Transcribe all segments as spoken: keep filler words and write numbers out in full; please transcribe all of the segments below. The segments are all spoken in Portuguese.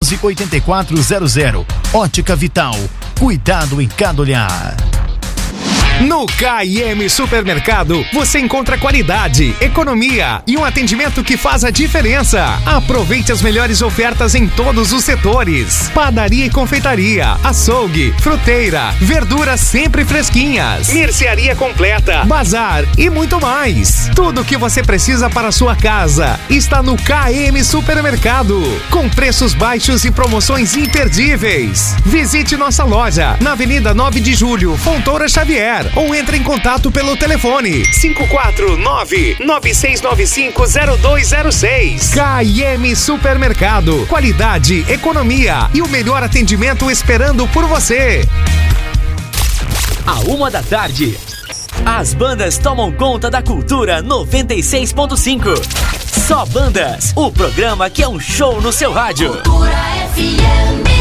doze, oitenta e quatro zero zero. Ótica Vital. Cuidado em cada olhar. No K e M Supermercado, você encontra qualidade, economia e um atendimento que faz a diferença. Aproveite as melhores ofertas em todos os setores. Padaria e confeitaria, açougue, fruteira, verduras sempre fresquinhas, mercearia completa, bazar e muito mais. Tudo o que você precisa para a sua casa está no K e M Supermercado, com preços baixos e promoções imperdíveis. Visite nossa loja na Avenida nove de Julho, Fontoura Xavier, ou entre em contato pelo telefone cinco quatro nove, nove seis nove cinco, zero dois zero seis. K e M Supermercado. Qualidade, economia e o melhor atendimento esperando por você. À uma da tarde, as bandas tomam conta da Cultura noventa e seis ponto cinco. Só Bandas, o programa que é um show no seu rádio. Cultura F M.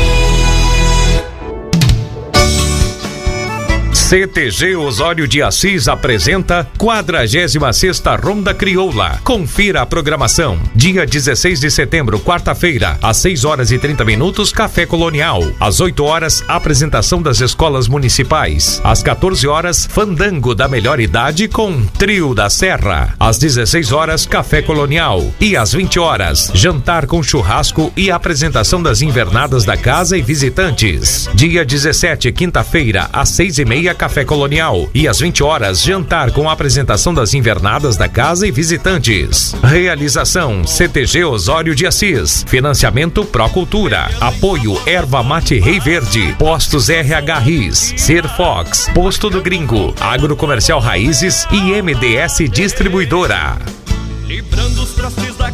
C T G Osório de Assis apresenta quadragésima sexta Ronda Crioula. Confira a programação. Dia dezesseis de setembro, quarta-feira, às seis horas e trinta minutos, Café Colonial. Às oito horas, apresentação das escolas municipais. Às quatorze horas, Fandango da Melhor Idade com Trio da Serra. Às dezesseis horas, Café Colonial. E às vinte horas, jantar com churrasco e apresentação das invernadas da casa e visitantes. Dia dezessete, quinta-feira, às seis e meia, Café Colonial. E às vinte horas, jantar com a apresentação das invernadas da casa e visitantes. Realização C T G Osório de Assis. Financiamento Procultura. Apoio Erva Mate Rei Verde. Postos R H RIS. Ser Fox. Posto do Gringo. Agrocomercial Raízes e M D S Distribuidora. Livrando os trastes da...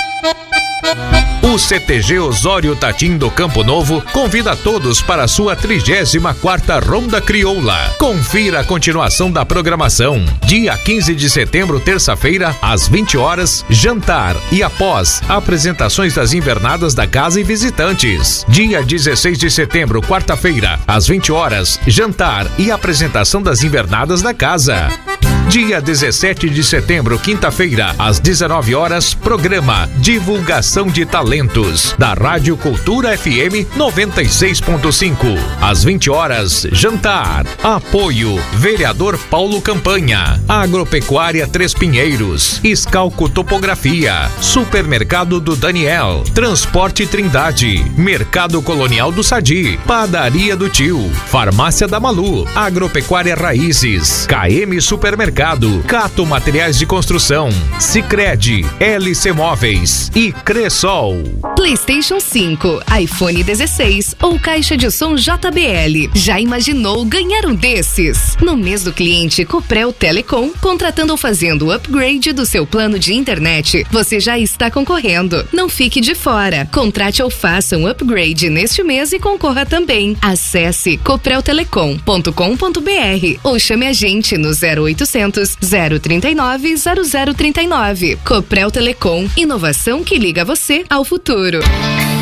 O C T G Osório Tatim do Campo Novo convida todos para a sua trigésima quarta Ronda Crioula. Confira a continuação da programação. Dia quinze de setembro, terça-feira, às vinte horas, jantar e após, apresentações das invernadas da casa e visitantes. Dia dezesseis de setembro, quarta-feira, às vinte horas, jantar e apresentação das invernadas da casa. Dia dezessete de setembro, quinta-feira, às dezenove horas, programa Divulgação de Talentos, da Rádio Cultura F M noventa e seis ponto cinco. Às vinte horas, jantar. Apoio, vereador Paulo Campanha. Agropecuária Três Pinheiros. Escalco Topografia. Supermercado do Daniel. Transporte Trindade. Mercado Colonial do Sadi. Padaria do Tio. Farmácia da Malu. Agropecuária Raízes. K M Supermercado. Cato Materiais de Construção, Sicredi, L C Móveis e Cressol. PlayStation cinco, iPhone dezesseis ou caixa de som J B L. Já imaginou ganhar um desses? No mês do cliente Coprel Telecom, contratando ou fazendo o upgrade do seu plano de internet, você já está concorrendo. Não fique de fora. Contrate ou faça um upgrade neste mês e concorra também. Acesse coprel telecom ponto com ponto b r ou chame a gente no zero oitocentos, zero trinta e nove, zero zero trinta e nove. Coprel Telecom, inovação que liga você ao futuro.